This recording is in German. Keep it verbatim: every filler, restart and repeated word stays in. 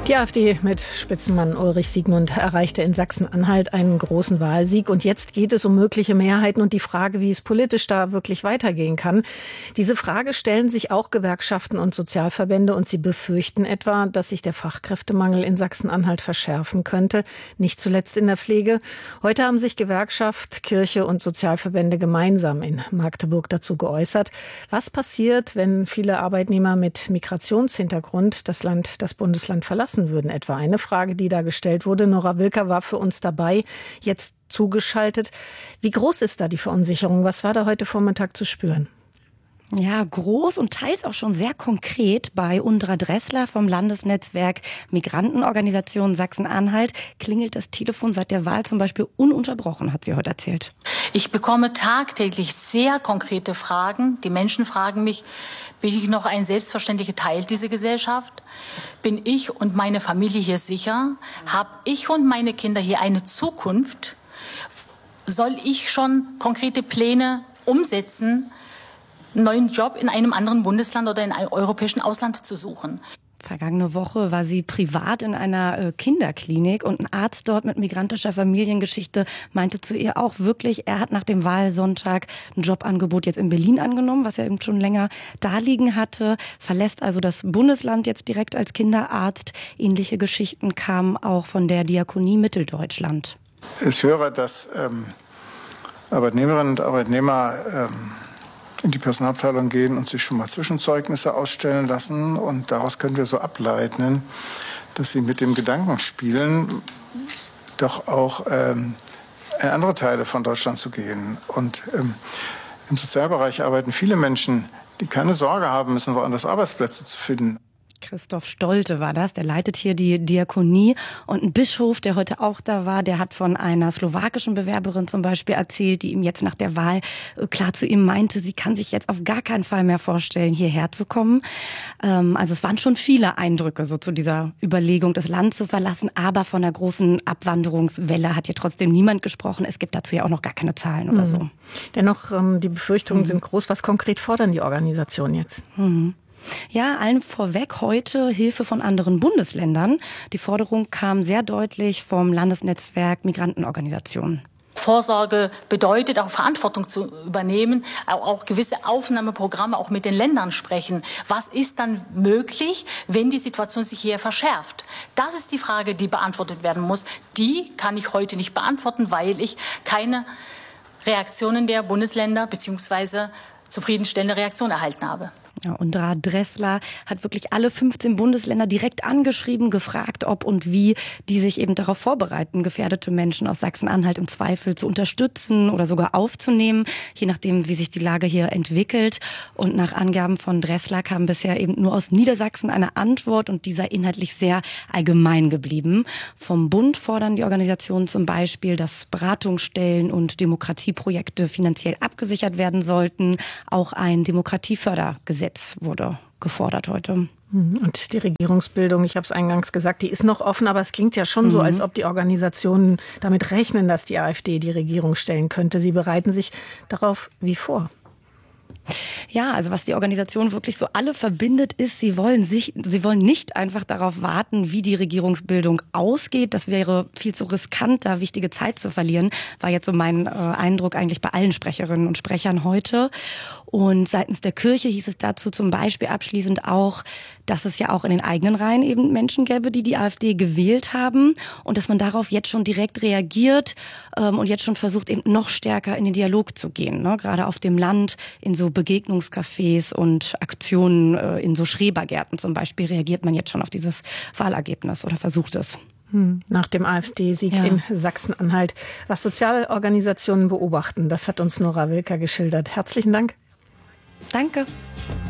Die AfD mit Spitzenmann Ulrich Siegmund erreichte in Sachsen-Anhalt einen großen Wahlsieg. Und jetzt geht es um mögliche Mehrheiten und die Frage, wie es politisch da wirklich weitergehen kann. Diese Frage stellen sich auch Gewerkschaften und Sozialverbände und sie befürchten etwa, dass sich der Fachkräftemangel in Sachsen-Anhalt verschärfen könnte, nicht zuletzt in der Pflege. Heute haben sich Gewerkschaft, Kirche und Sozialverbände gemeinsam in Magdeburg dazu geäußert. Was passiert, wenn viele Arbeitnehmer mit Migrationshintergrund das Land, das Bundesland verlassen würden? Etwa eine Frage, die da gestellt wurde. Nora Wilker war für uns dabei, jetzt zugeschaltet. Wie groß ist da die Verunsicherung? Was war da heute Vormittag zu spüren? Ja, groß und teils auch schon sehr konkret. Bei Undra Dressler vom Landesnetzwerk Migrantenorganisation Sachsen-Anhalt klingelt das Telefon seit der Wahl zum Beispiel ununterbrochen, hat sie heute erzählt. Ich bekomme tagtäglich sehr konkrete Fragen. Die Menschen fragen mich, bin ich noch ein selbstverständlicher Teil dieser Gesellschaft? Bin ich und meine Familie hier sicher? Habe ich und meine Kinder hier eine Zukunft? Soll ich schon konkrete Pläne umsetzen, einen neuen Job in einem anderen Bundesland oder in einem europäischen Ausland zu suchen? Vergangene Woche war sie privat in einer Kinderklinik und ein Arzt dort mit migrantischer Familiengeschichte meinte zu ihr auch wirklich, er hat nach dem Wahlsonntag ein Jobangebot jetzt in Berlin angenommen, was er eben schon länger da liegen hatte, verlässt also das Bundesland jetzt direkt als Kinderarzt. Ähnliche Geschichten kamen auch von der Diakonie Mitteldeutschland. Ich höre, dass ähm, Arbeitnehmerinnen und Arbeitnehmer ähm, in die Personalabteilung gehen und sich schon mal Zwischenzeugnisse ausstellen lassen. Und daraus können wir so ableiten, dass sie mit dem Gedanken spielen, doch auch ähm, in andere Teile von Deutschland zu gehen. Und ähm, im Sozialbereich arbeiten viele Menschen, die keine Sorge haben müssen, woanders Arbeitsplätze zu finden. Christoph Stolte war das, der leitet hier die Diakonie. Und ein Bischof, der heute auch da war, der hat von einer slowakischen Bewerberin zum Beispiel erzählt, die ihm jetzt nach der Wahl klar zu ihm meinte, sie kann sich jetzt auf gar keinen Fall mehr vorstellen, hierher zu kommen. Also es waren schon viele Eindrücke so zu dieser Überlegung, das Land zu verlassen. Aber von einer großen Abwanderungswelle hat hier trotzdem niemand gesprochen. Es gibt dazu ja auch noch gar keine Zahlen oder so. Dennoch, die Befürchtungen mhm. sind groß. Was konkret fordern die Organisationen jetzt? Mhm. Ja, allen vorweg heute Hilfe von anderen Bundesländern. Die Forderung kam sehr deutlich vom Landesnetzwerk Migrantenorganisationen. Vorsorge bedeutet auch Verantwortung zu übernehmen, auch gewisse Aufnahmeprogramme auch mit den Ländern sprechen. Was ist dann möglich, wenn die Situation sich hier verschärft? Das ist die Frage, die beantwortet werden muss. Die kann ich heute nicht beantworten, weil ich keine Reaktionen der Bundesländer bzw. zufriedenstellende Reaktion erhalten habe. Ja, Undra Dressler hat wirklich alle fünfzehn Bundesländer direkt angeschrieben, gefragt, ob und wie die sich eben darauf vorbereiten, gefährdete Menschen aus Sachsen-Anhalt im Zweifel zu unterstützen oder sogar aufzunehmen, je nachdem, wie sich die Lage hier entwickelt. Und nach Angaben von Dressler kam bisher eben nur aus Niedersachsen eine Antwort und die sei inhaltlich sehr allgemein geblieben. Vom Bund fordern die Organisationen zum Beispiel, dass Beratungsstellen und Demokratieprojekte finanziell abgesichert werden sollten. Auch ein Demokratiefördergesetz wurde gefordert heute. Und die Regierungsbildung, ich habe es eingangs gesagt, die ist noch offen, aber es klingt ja schon mhm. so, als ob die Organisationen damit rechnen, dass die AfD die Regierung stellen könnte. Sie bereiten sich darauf wie vor? Ja, also was die Organisation wirklich so alle verbindet, ist, sie wollen sich, sie wollen nicht einfach darauf warten, wie die Regierungsbildung ausgeht. Das wäre viel zu riskant, da wichtige Zeit zu verlieren, war jetzt so mein äh, Eindruck eigentlich bei allen Sprecherinnen und Sprechern heute. Und seitens der Kirche hieß es dazu zum Beispiel abschließend auch, dass es ja auch in den eigenen Reihen eben Menschen gäbe, die die AfD gewählt haben und dass man darauf jetzt schon direkt reagiert ähm, und jetzt schon versucht, eben noch stärker in den Dialog zu gehen, ne? Gerade auf dem Land, in so Begegnungscafés und Aktionen, äh, in so Schrebergärten zum Beispiel, reagiert man jetzt schon auf dieses Wahlergebnis oder versucht es. Nach dem AfD-Sieg ja. in Sachsen-Anhalt. Was Sozialorganisationen beobachten, das hat uns Nora Wilker geschildert. Herzlichen Dank. Danke.